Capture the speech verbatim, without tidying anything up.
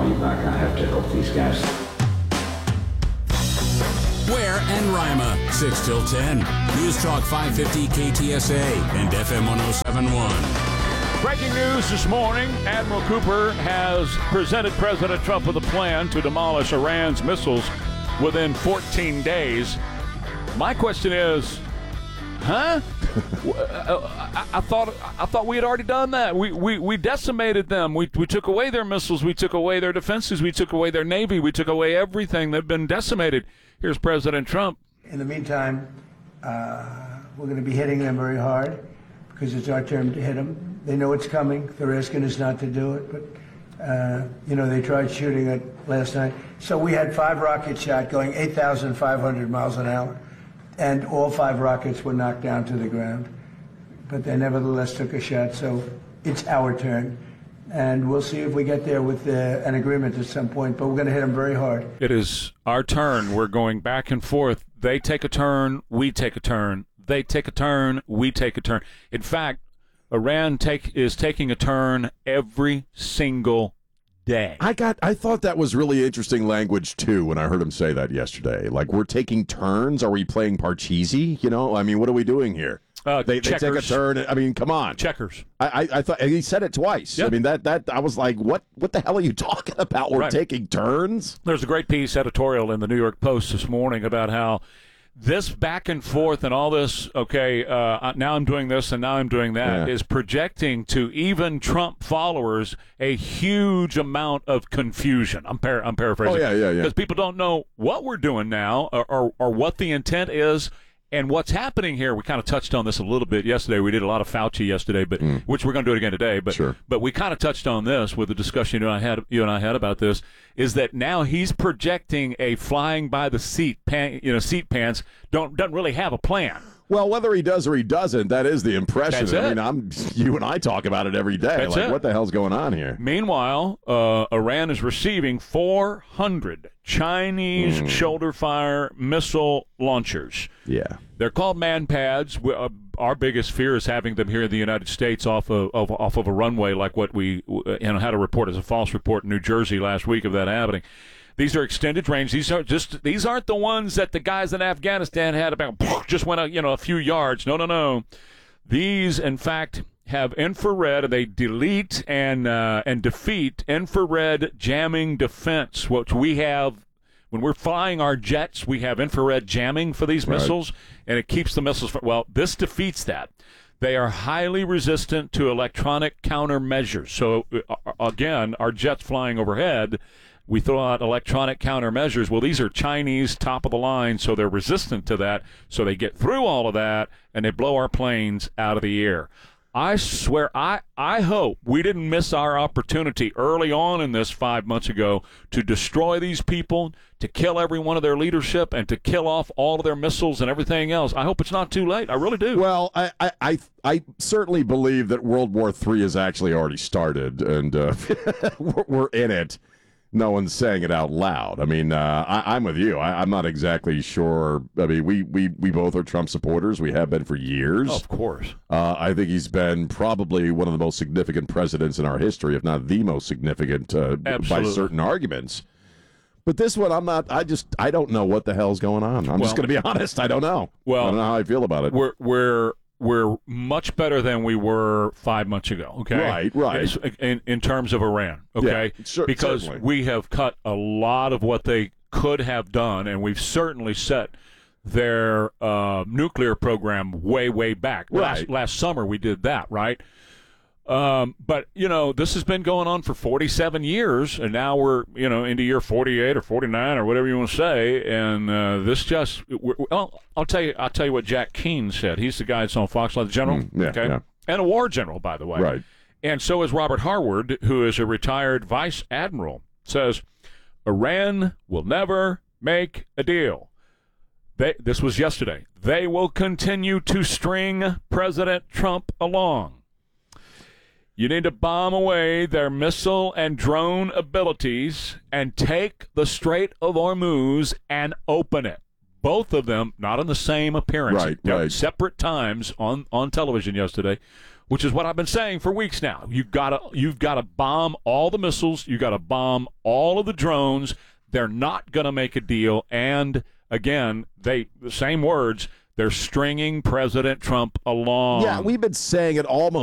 be back. I have to help these guys. Ware and Rima, six till ten. News Talk five fifty K T S A and F M one oh seven point one. Breaking news this morning, Admiral Cooper has presented President Trump with a plan to demolish Iran's missiles within fourteen days. My question is, huh? I, I thought I thought we had already done that. We we, we decimated them. We we took away their missiles. We took away their defenses. We took away their navy. We took away everything. They've been decimated. Here's President Trump. In the meantime, uh, we're going to be hitting them very hard because it's our turn to hit them. They know it's coming. They're asking us not to do it, but uh, you know, they tried shooting it last night. So we had five rockets shot going eight thousand five hundred miles an hour. And all five rockets were knocked down to the ground. But they nevertheless took a shot, so it's our turn. And we'll see if we get there with uh, an agreement at some point, but we're going to hit them very hard. It is our turn. We're going back and forth. They take a turn, we take a turn. They take a turn, we take a turn. In fact, Iran take, is taking a turn every single day. I got. I thought that was really interesting language too when I heard him say that yesterday. Like, we're taking turns. Are we playing Parcheesi? You know, I mean, what are we doing here? Uh, they, they take a turn. I mean, come on, checkers. I, I, I thought he said it twice. Yep. I mean, that that I was like, what what the hell are you talking about? We're right. taking turns. There's a great piece editorial in the New York Post this morning about how this back and forth and all this, okay, uh, now I'm doing this and now I'm doing that, yeah. is projecting to even Trump followers a huge amount of confusion. I'm, par- I'm paraphrasing. Oh, yeah, yeah, yeah. Because people don't know what we're doing now or, or, or what the intent is. And what's happening here, we kind of touched on this a little bit yesterday. We did a lot of Fauci yesterday, but mm. which we're going to do it again today. But sure. but we kind of touched on this with the discussion you and I had. You and I had about this is that now he's projecting a flying by the seat, pan, you know, seat pants. Don't doesn't really have a plan. Well, whether he does or he doesn't, that is the impression. That's I it. mean, I'm you and I talk about it every day. That's like, it. What the hell's going on here? Meanwhile, uh, Iran is receiving four hundred Chinese mm. shoulder-fire missile launchers. Yeah. They're called man-pads. We, uh, our biggest fear is having them here in the United States off of, of off of a runway like what we uh, you know had a report as a false report in New Jersey last week of that happening. These are extended range. These are just these aren't the ones that the guys in Afghanistan had about just went a, you know a few yards. No, no, no. These, in fact, have infrared. They delete and uh, and defeat infrared jamming defense, which we have. When we're flying our jets, we have infrared jamming for these right. missiles, and it keeps the missiles from, well, this defeats that. They are highly resistant to electronic countermeasures. So, uh, again, our jets flying overhead, we throw out electronic countermeasures. Well, these are Chinese, top of the line, so they're resistant to that. So they get through all of that, and they blow our planes out of the air. I swear, I, I hope we didn't miss our opportunity early on in this five months ago to destroy these people, to kill every one of their leadership, and to kill off all of their missiles and everything else. I hope it's not too late. I really do. Well, I I, I, I certainly believe that World War Three has actually already started, and uh, we're in it. No one's saying it out loud. I mean, uh, I, I'm with you. I, I'm not exactly sure. I mean, we, we, we both are Trump supporters. We have been for years. Oh, of course. Uh, I think he's been probably one of the most significant presidents in our history, if not the most significant uh, by certain arguments. But this one, I'm not. I just I don't know what the hell's going on. I'm well, just going to be honest. I don't know. Well, I don't know how I feel about it. We're we're. We're much better than we were five months ago, okay? Right, right. In, in terms of Iran, okay? Yeah, sure, because certainly. we have cut a lot of what they could have done, and we've certainly set their uh, nuclear program way, way back. Right. Last, last summer we did that, right? Um, but, you know, this has been going on for forty-seven years, and now we're, you know, into year forty-eight or forty-nine or whatever you want to say, and uh, this just well, I'll tell you I'll tell you what Jack Keane said. He's the guy that's on Fox, the general, mm, yeah, okay? Yeah. And a war general, by the way. Right. And so is Robert Harward, who is a retired vice admiral, says, Iran will never make a deal. They, this was yesterday. They will continue to string President Trump along. You need to bomb away their missile and drone abilities and take the Strait of Hormuz and open it. Both of them, not in the same appearance. Right, They're right. Separate times on, on television yesterday. which is what I've been saying for weeks now. You've got to you've got to bomb all the missiles. You've got to bomb all of the drones. They're not going to make a deal. And again, they the same words. They're stringing President Trump along. Yeah, we've been saying it almost